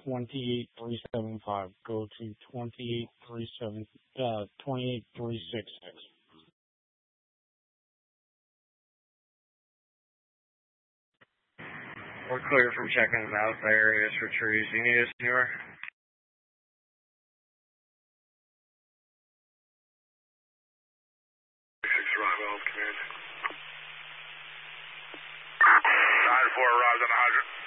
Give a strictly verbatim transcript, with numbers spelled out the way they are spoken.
twenty-eight three seven five. Go to twenty-eight three seven, uh, twenty-eight three six six. We're clear from checking out the areas for trees. You need us anywhere? six arrival, command. nine four arrives on the hydrant.